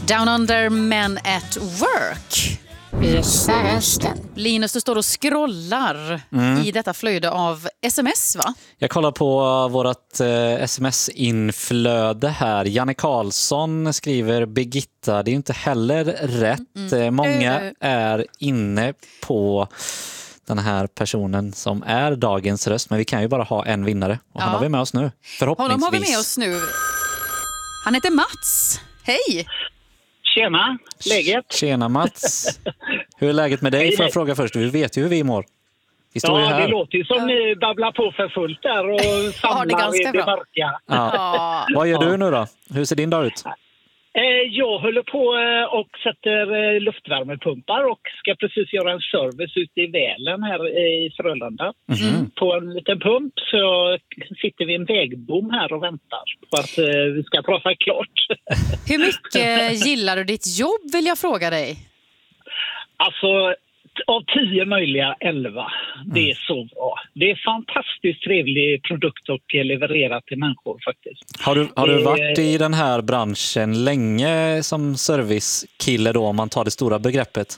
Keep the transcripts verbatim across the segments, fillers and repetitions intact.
Down Under Men at Work. Gissa rösten. Linus, du står och scrollar mm. i detta flöde av sms, va? Jag kollar på vårt eh, sms-inflöde här. Janne Karlsson skriver Birgitta, det är inte heller rätt. Mm. Många uh. är inne på den här personen som är dagens röst, men vi kan ju bara ha en vinnare. Och ja. Han har vi med oss nu, förhoppningsvis. Honom har vi med oss nu. Han heter Mats. Hej! Tjena, läget? Tjena Mats. Hur är läget med dig? Hej, får jag fråga först? Vi vet ju hur vi mår. Vi står ja, ju här. Det låter ju som ja. Ni babblar på för fullt där och samlar ja, det i det mörka. Ja. Ja. Vad gör du nu då? Hur ser din dag ut? Jag håller på och sätter luftvärmepumpar och ska precis göra en service ute i Välen här i Frölunda. Mm. På en liten pump, så sitter vi i en vägbom här och väntar på att vi ska prata klart. Hur mycket gillar du ditt jobb, vill jag fråga dig? Alltså, av tio möjliga elva. Det är så bra. Det är fantastiskt trevlig produkt och leverera till människor faktiskt. Har du, har du varit i den här branschen länge som servicekille då, om man tar det stora begreppet?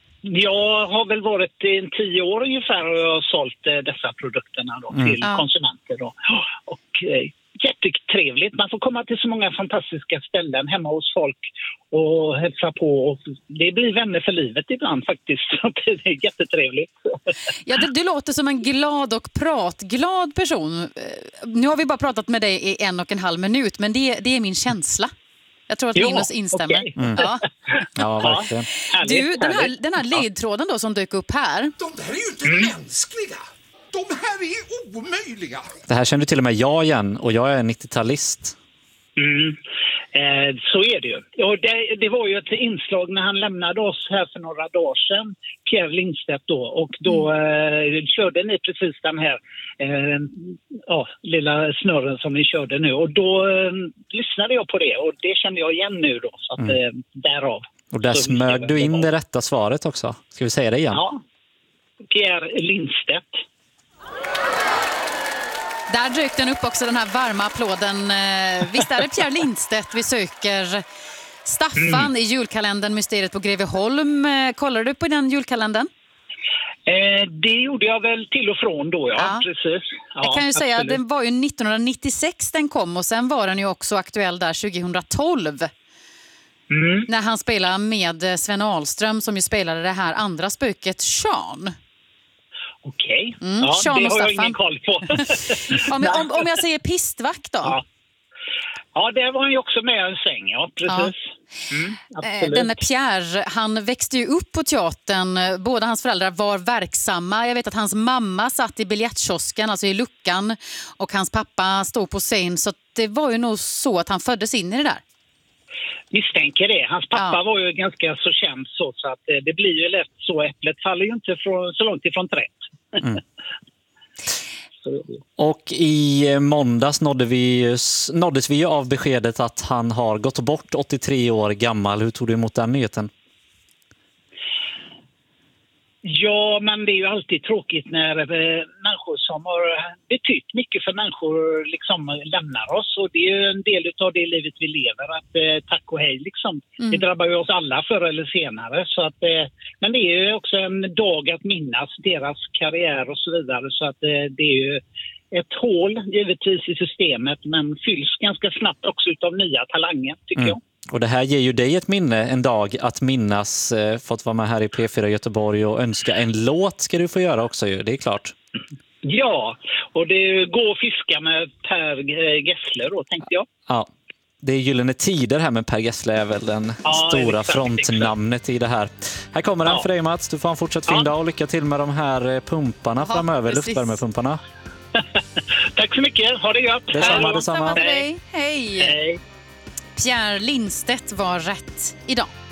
Jag har väl varit i en tio år ungefär och jag har sålt dessa produkterna då till mm. konsumenter då. Och jättetrevligt. Man får komma till så många fantastiska ställen hemma hos folk och hälsa på. Och det blir vänner för livet ibland faktiskt. Det är jättetrevligt. Ja, du, du låter som en glad och pratglad person. Nu har vi bara pratat med dig i en och en halv minut, men det, det är min känsla. Jag tror att Linus ja, instämmer. Okay. Mm. Ja. Ja, verkligen. Du, den här, den här ledtråden då som dök upp här. De här är ju inte mm. mänskliga. De här är omöjliga. Det här känner till och med jag igen, och jag är nittiotalist. Mm. Eh, så är det ju. Ja, det, det var ju ett inslag när han lämnade oss här för några dagar sedan, Pierre Lindstedt då, och då eh, körde ni precis den här eh, ja, lilla snurren som ni körde nu, och då eh, lyssnade jag på det och det kände jag igen nu då, så att mm. eh, därav. Och där smög du in det rätta svaret också. Ska vi säga det igen? Ja, Pierre Lindstedt. Där dök den upp också, den här varma applåden. Visst är det Pierre Lindstedt vi söker? Staffan mm. i julkalendern Mysteriet på Greveholm. Kollar du på den julkalendern? Eh, det gjorde jag väl till och från då, ja. ja. Precis. Ja, jag kan ju absolut. säga att den var ju nittonhundranittiosex den kom, och sen var den ju också aktuell där tjugotolv. Mm. När han spelade med Sven Ahlström som ju spelade det här andra spöket, Sean. Okej, okay. mm, ja, Sean det och har Staffan. jag ingen koll på. om, om, om jag säger pistvakt då? Ja, ja det var han ju också med en säng, ja, precis. Ja. Mm, absolut. Denne Pierre, han växte ju upp på teatern. Båda hans föräldrar var verksamma. Jag vet att hans mamma satt i biljettkiosken, alltså i luckan, och hans pappa stod på scen. Så det var ju nog så att han föddes in i det där. Misstänker det. Hans pappa ja. var ju ganska så känd så, så att det blir ju lätt så, äpplet faller ju inte från, så långt ifrån träd. Mm. Och i måndags nådde vi, nåddes vi av beskedet att han har gått bort, åttiotre år gammal. Hur tog du emot den nyheten? Ja, men det är ju alltid tråkigt när eh, människor som har betytt mycket för människor liksom lämnar oss. Och det är ju en del av det livet vi lever, att eh, tack och hej liksom. Mm. Det drabbar ju oss alla förr eller senare. Så att, eh, men det är ju också en dag att minnas deras karriär och så vidare. Så att eh, det är ju ett hål givetvis i systemet, men fylls ganska snabbt också utav nya talanger, tycker mm. jag. Och det här ger ju dig ett minne, en dag att minnas, eh, fått vara med här i P fyra Göteborg och önska en låt ska du få göra också ju, det är klart. Ja, och det går och fiska med Per Gessle då, tänkte jag. Ja, det är Gyllene Tider här, med Per Gessle är väl den ja, stora exakt, frontnamnet exakt. i det här. Här kommer den ja. för dig, Mats, du får en fortsatt fin ja. dag och lycka till med de här pumparna ja, framöver, precis. luftvärmepumparna. Tack så mycket, ha det gött. Detsamma, detsamma. Hej. Hej. Hej. Pierre Lindstedt var rätt idag.